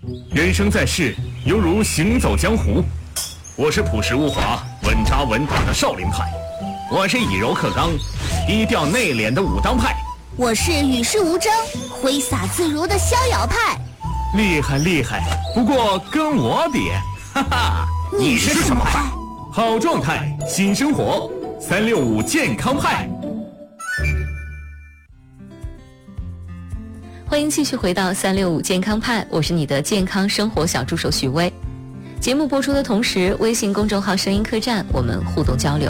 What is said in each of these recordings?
人生在世，犹如行走江湖。我是朴实无华、稳扎稳打的少林派，我是以柔克刚、低调内敛的武当派， 我是与世无争、挥洒自如的逍遥派。 厉害厉害，不过跟我比，哈哈， 你是什么派？ 好状态，新生活，365健康派。 欢迎继续回到365健康派，我是你的健康生活小助手许巍。节目播出的同时，微信公众号声音客栈我们互动交流。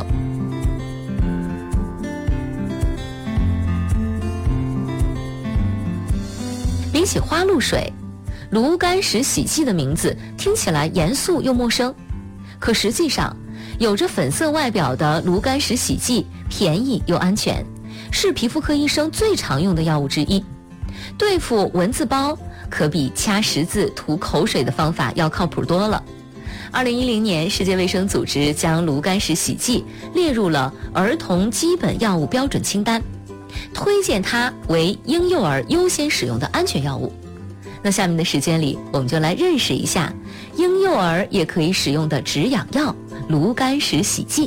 比起花露水，炉甘石洗剂的名字听起来严肃又陌生，可实际上有着粉色外表的炉甘石洗剂便宜又安全，是皮肤科医生最常用的药物之一。对付蚊子包可比掐十字吐口水的方法要靠谱多了。2010年，世界卫生组织将炉甘石洗剂列入了儿童基本药物标准清单，推荐它为婴幼儿优先使用的安全药物。那下面的时间里，我们就来认识一下婴幼儿也可以使用的止痒药炉甘石洗剂。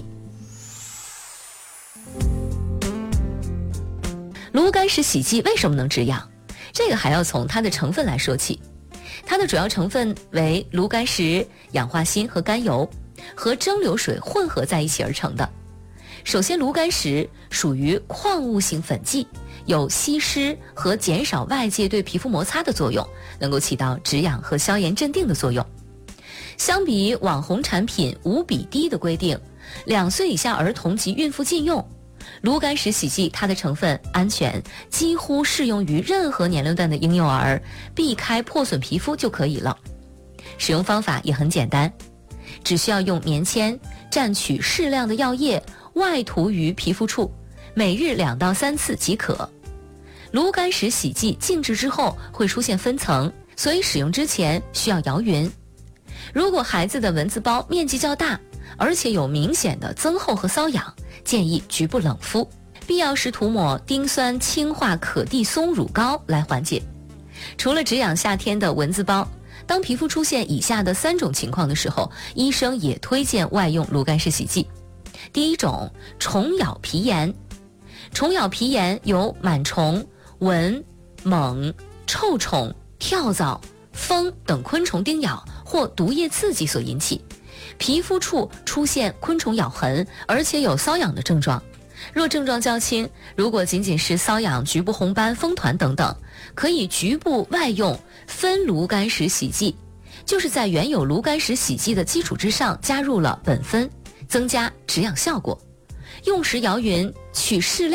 炉甘石洗剂为什么能止痒？这个还要从它的成分来说起。它的主要成分为炉甘石、氧化锌和甘油，和蒸馏水混合在一起而成的。首先，炉甘石属于矿物性粉剂，有吸湿和减少外界对皮肤摩擦的作用，能够起到止痒和消炎镇定的作用。相比网红产品5比1的规定，2岁以下儿童及孕妇禁用。炉甘石洗剂它的成分安全，几乎适用于任何年龄段的婴幼儿，避开破损皮肤就可以了。使用方法也很简单，只需要用棉签蘸取适量的药液，外涂于皮肤处，每日2到3次即可。炉甘石洗剂静置之后会出现分层，所以使用之前需要摇匀。如果孩子的蚊子包面积较大，而且有明显的增厚和瘙痒，建议局部冷敷，必要时涂抹丁酸氢化可地松乳膏来缓解。除了止痒夏天的蚊子包，当皮肤出现以下的3种情况的时候，医生也推荐外用炉甘石洗剂。第一种，虫咬皮炎。虫咬皮炎由螨虫、蚊、螨、臭虫、跳蚤、蜂等昆虫叮咬或毒液刺激所引起，皮肤处出现昆虫咬痕，而且有瘙痒的症状。若症状较轻，如果仅仅是瘙痒、局部红斑、风团等等，可以局部外用分炉甘石洗剂，就是在原有炉甘石洗剂的基础之上加入了苯酚，增加止痒效果。用时摇匀，取适量